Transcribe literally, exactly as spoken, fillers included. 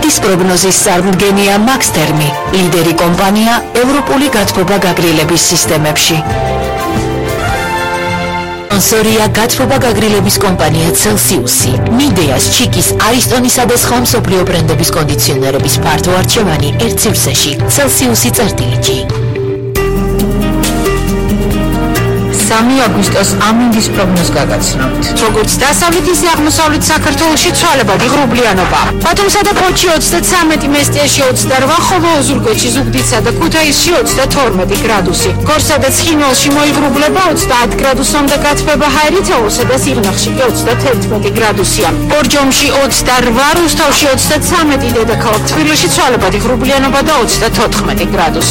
მოდის პროგნოზის წარმდგენია Maxtermi, ლიდერი კომპანია ევროპული გათბობა გაგრილების სისტემებში. სპონსორია გათბობა გაგრილების კომპანია Celsius-ი. მიდეას, ჩიკის, არისტონისა და სხვა მსოფლიო ბრენდების კონდიციონერების ფართო არჩევანი ერთ ცივსეში. Celsius-ი წერტილი. სამი აგვისტოს ამინდის პროგნოზ გაგაცნობთ. როგორც დასავლეთ ისე აღმოსავლეთ საქართველოში ცვალებადი ღრუბლიანობა. ბათუმსა და ფოთში ოცდათვრამეტი, მესტიაში ოცდარვა, ხოლო ოზურგეთში, ზუგდიდსა და ქუთაისში ოცდათორმეტი გრადუსი. გორსა და ცხინვალში მოიღრუბლება ოცდაათ გრადუსამდე გათბება, ჰაერითაოსა და სიღნაღში კი ოცდათერთმეტი გრადუსია. ბორჯომში ოცდარვა, რუსთავში ოცდათვრამეტი, დედაქალაქ თბილისში ცვალებადი ღრუბლიანობა და ოცდათოთხმეტი გრადუსი.